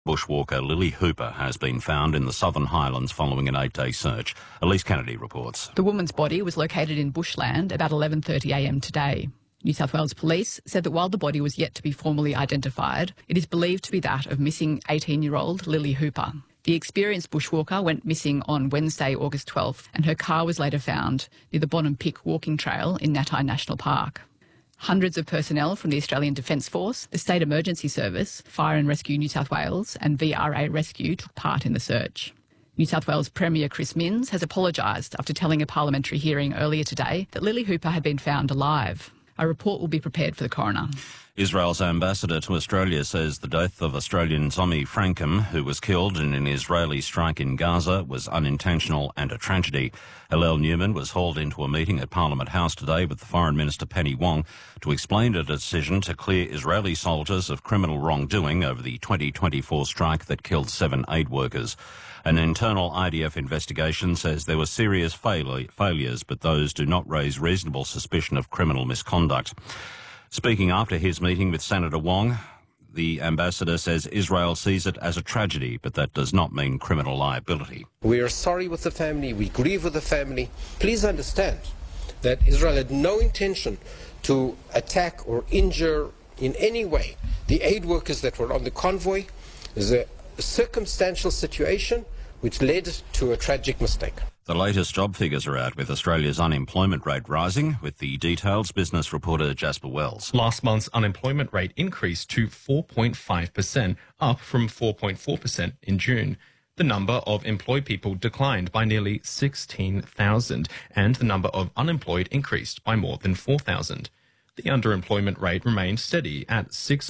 Bushwalker Lily Hooper has been found in the Southern Highlands following an 8-day search. Elise Kennedy reports. The woman's body was located in bushland about 11:30am today. New South Wales Police said that while the body was yet to be formally identified, it is believed to be that of missing 18-year-old Lily Hooper. The experienced bushwalker went missing on Wednesday, August 12th, and her car was later found near the Bonham Pick walking trail in Natai National Park. Hundreds of personnel from the Australian Defence Force, the State Emergency Service, Fire and Rescue New South Wales and VRA Rescue took part in the search. New South Wales Premier Chris Minns has apologised after telling a parliamentary hearing earlier today that Lily Hooper had been found alive. A report will be prepared for the coroner. Israel's ambassador to Australia says the death of Australian Zomi Frankham, who was killed in an Israeli strike in Gaza, was unintentional and a tragedy. Hillel Newman was hauled into a meeting at Parliament House today with the Foreign Minister Penny Wong to explain a decision to clear Israeli soldiers of criminal wrongdoing over the 2024 strike that killed 7 aid workers. An internal IDF investigation says there were serious failures, but those do not raise reasonable suspicion of criminal misconduct. Speaking after his meeting with Senator Wong, the ambassador says Israel sees it as a tragedy, but that does not mean criminal liability. We are sorry with the family. We grieve with the family. Please understand that Israel had no intention to attack or injure in any way the aid workers that were on the convoy. There's a circumstantial situation which led to a tragic mistake. The latest job figures are out, with Australia's unemployment rate rising. With the details, business reporter Jasper Wells. Last month's unemployment rate increased to 4.5%, up from 4.4% in June. The number of employed people declined by nearly 16,000, and the number of unemployed increased by more than 4,000. The underemployment rate remained steady at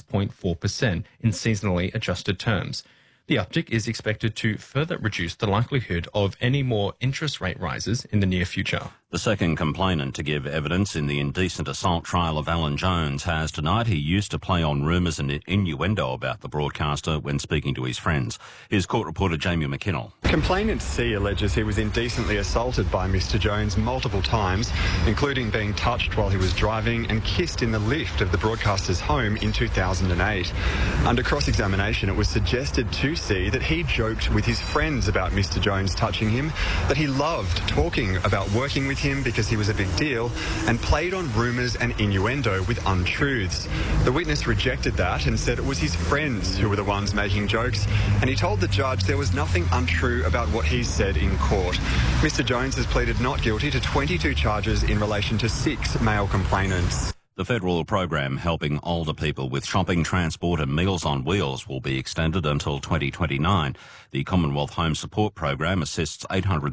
6.4% in seasonally adjusted terms. The uptick is expected to further reduce the likelihood of any more interest rate rises in the near future. The second complainant to give evidence in the indecent assault trial of Alan Jones has denied he used to play on rumours and innuendo about the broadcaster when speaking to his friends. Here's court reporter Jamie McKinnell. Complainant C alleges he was indecently assaulted by Mr Jones multiple times, including being touched while he was driving and kissed in the lift of the broadcaster's home in 2008. Under cross-examination, it was suggested to C that he joked with his friends about Mr Jones touching him, that he loved talking about working with him because he was a big deal, and played on rumours and innuendo with untruths. The witness rejected that and said it was his friends who were the ones making jokes, and he told the judge there was nothing untrue about what he said in court. Mr Jones has pleaded not guilty to 22 charges in relation to 6 male complainants. The federal program helping older people with shopping, transport and Meals on Wheels will be extended until 2029. The Commonwealth Home Support Program assists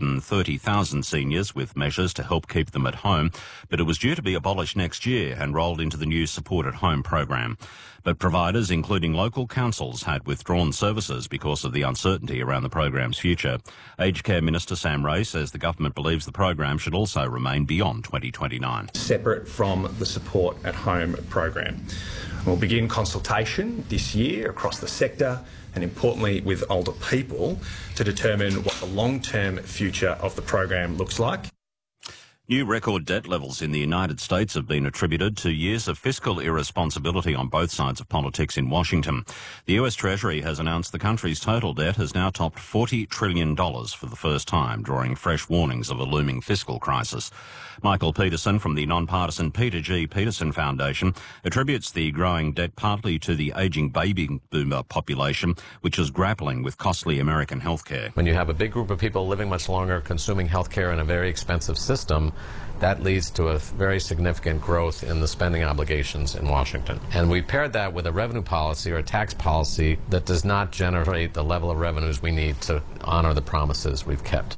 830,000 seniors with measures to help keep them at home, but it was due to be abolished next year and rolled into the new Support at Home program. But providers, including local councils, had withdrawn services because of the uncertainty around the program's future. Aged Care Minister Sam Ray says the government believes the program should also remain beyond 2029. Separate from the Support at Home program. We'll begin consultation this year across the sector and importantly with older people to determine what the long-term future of the program looks like. New record debt levels in the United States have been attributed to years of fiscal irresponsibility on both sides of politics in Washington. The US Treasury has announced the country's total debt has now topped $40 trillion for the first time, drawing fresh warnings of a looming fiscal crisis. Michael Peterson from the non-partisan Peter G. Peterson Foundation attributes the growing debt partly to the ageing baby boomer population, which is grappling with costly American healthcare. When you have a big group of people living much longer, consuming healthcare in a very expensive system, that leads to a very significant growth in the spending obligations in Washington. And we paired that with a revenue policy or a tax policy that does not generate the level of revenues we need to honor the promises we've kept.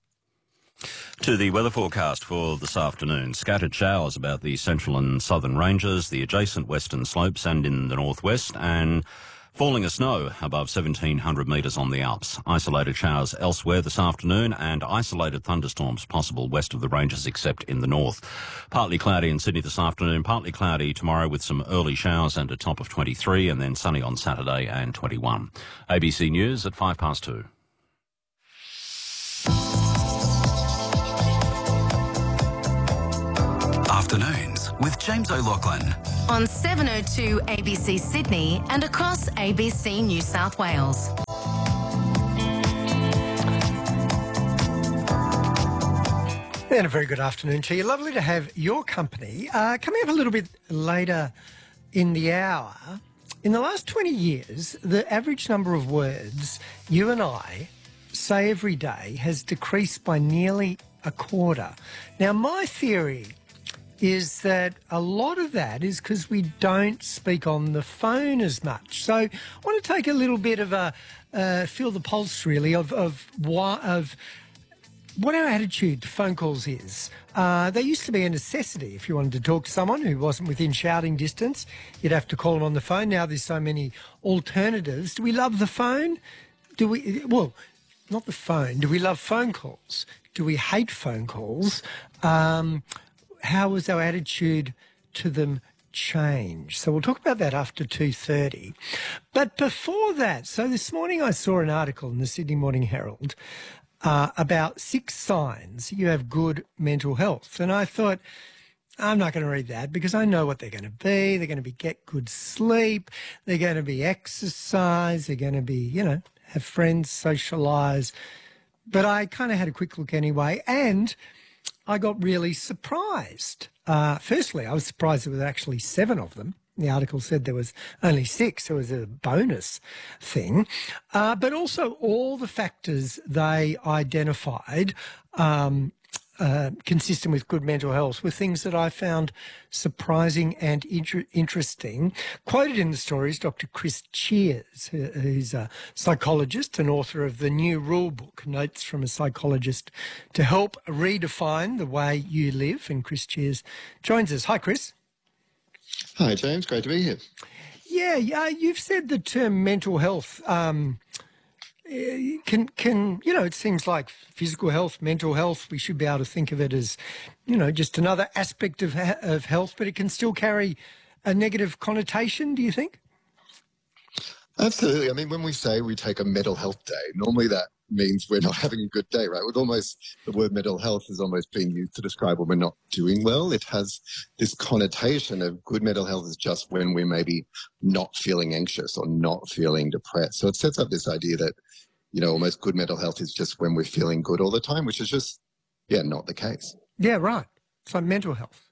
To the weather forecast for this afternoon. Scattered showers about the central and southern ranges, the adjacent western slopes and in the northwest, and falling of snow above 1,700 metres on the Alps. Isolated showers elsewhere this afternoon and isolated thunderstorms possible west of the ranges except in the north. Partly cloudy in Sydney this afternoon, partly cloudy tomorrow with some early showers and a top of 23, and then sunny on Saturday and 21. ABC News at 2:05. Afternoons with James O'Loughlin. On 702 ABC Sydney and across ABC New South Wales. And a very good afternoon to you. Lovely to have your company. Coming up a little bit later in the hour, in the last 20 years, the average number of words you and I say every day has decreased by nearly a quarter. Now, my theory is that a lot of that is because we don't speak on the phone as much. So I want to take a little bit of a feel the pulse, really, of what our attitude to phone calls is. They used to be a necessity. If you wanted to talk to someone who wasn't within shouting distance, you'd have to call them on the phone. Now there's so many alternatives. Do we love the phone? Well, not the phone. Do we love phone calls? Do we hate phone calls? How was our attitude to them change? So we'll talk about that after 2:30. But before that, so this morning I saw an article in the Sydney Morning Herald about 6 signs you have good mental health. And I thought, I'm not going to read that because I know what they're going to be. They're going to be get good sleep. They're going to be exercise. They're going to be, have friends, socialise. But I kind of had a quick look anyway, and I got really surprised. Firstly, I was surprised there were actually 7 of them. The article said there was only 6. It was a bonus thing. But also all the factors they identified consistent with good mental health were things that I found surprising and interesting. Quoted in the story is Dr. Chris Cheers, who's a psychologist and author of the new rule book, Notes from a Psychologist to Help Redefine the Way You Live. And Chris Cheers joins us. Hi, Chris. Hi, James. Great to be here. Yeah, you've said the term mental health it seems like physical health, mental health, we should be able to think of it as, just another aspect of health, but it can still carry a negative connotation, do you think? Absolutely. I mean, when we say we take a mental health day, normally that means we're not having a good day, right? The word mental health has almost been used to describe when we're not doing well. It has this connotation of good mental health is just when we're maybe not feeling anxious or not feeling depressed. So it sets up this idea that, almost good mental health is just when we're feeling good all the time, which is just, not the case. Yeah, right. It's like mental health,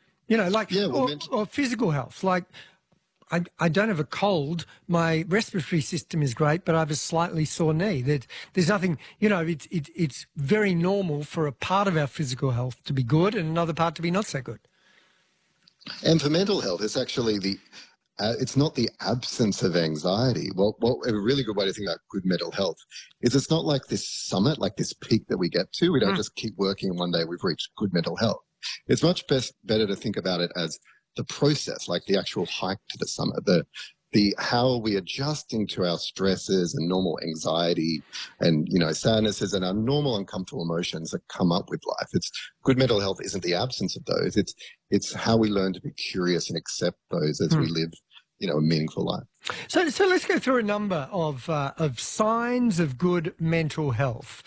or physical health. Like, I don't have a cold. My respiratory system is great, but I have a slightly sore knee. There's nothing, it's very normal for a part of our physical health to be good and another part to be not so good. And for mental health, it's actually it's not the absence of anxiety. Well, a really good way to think about good mental health is it's not like this summit, like this peak that we get to. We don't just keep working and one day we've reached good mental health. It's much better to think about it as the process, like the actual hike to the summit, the how are we adjusting to our stresses and normal anxiety and, sadnesses and our normal uncomfortable emotions that come up with life. It's good mental health isn't the absence of those. It's how we learn to be curious and accept those as we live, a meaningful life. So let's go through a number of signs of good mental health.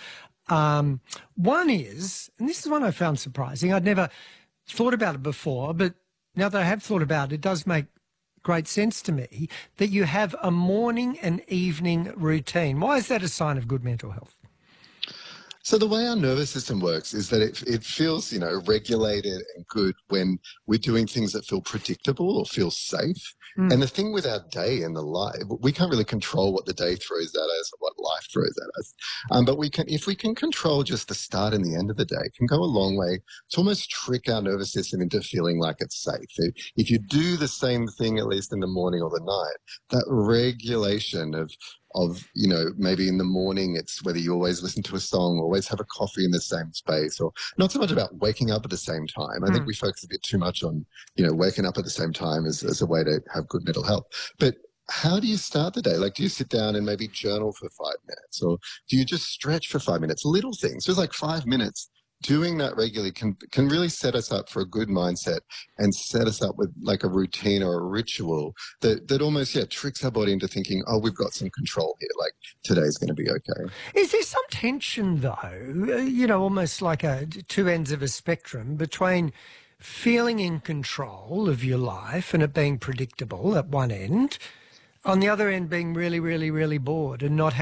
One is, and this is one I found surprising, I'd never thought about it before, but now that I have thought about it, it does make great sense to me that you have a morning and evening routine. Why is that a sign of good mental health? So the way our nervous system works is that it feels, regulated and good when we're doing things that feel predictable or feel safe. And the thing with our day and the life, we can't really control what the day throws at us or what life throws at us. But if we can control just the start and the end of the day, it can go a long way to almost trick our nervous system into feeling like it's safe. If you do the same thing, at least in the morning or the night, that regulation of maybe in the morning, it's whether you always listen to a song, always have a coffee in the same space, or not so much about waking up at the same time. I think we focus a bit too much on, waking up at the same time as a way to have good mental health. But how do you start the day? Like, do you sit down and maybe journal for 5 minutes, or do you just stretch for 5 minutes? Little things, just like 5 minutes. Doing that regularly can really set us up for a good mindset and set us up with like a routine or a ritual that almost, tricks our body into thinking, oh, we've got some control here, like today's going to be okay. Is there some tension, though, almost like two ends of a spectrum between feeling in control of your life and it being predictable at one end, on the other end being really, really, really bored and not